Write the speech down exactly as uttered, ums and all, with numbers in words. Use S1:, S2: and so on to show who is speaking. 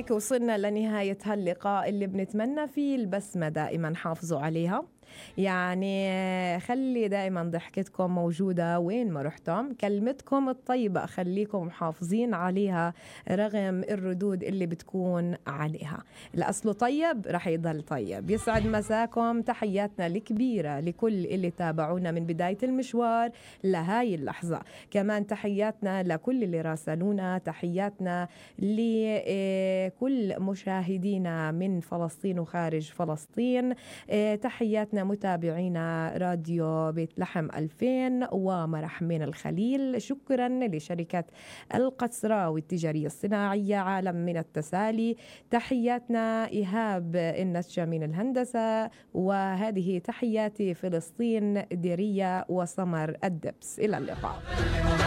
S1: هيك وصلنا لنهاية هاللقاء اللي بنتمنى فيه البسمة دائما حافظوا عليها، يعني خلي دائما ضحكتكم موجودة وين ما رحتم، كلمتكم الطيبة خليكم محافظين عليها رغم الردود اللي بتكون عليها. الأصل طيب رح يضل طيب. يسعد مساكم، تحياتنا الكبيرة لكل اللي تابعونا من بداية المشوار لهاي اللحظة، كمان تحياتنا لكل اللي راسلونا، تحياتنا لكل مشاهدينا من فلسطين وخارج فلسطين، تحياتنا متابعينا راديو بيت لحم ألفين ومرح من الخليل. شكرا لشركة القصراوي التجارية الصناعية عالم من التسالي. تحياتنا إيهاب النسجة من الهندسة، وهذه تحياتي فلسطين ديرية وسمر الدبس. إلى اللقاء.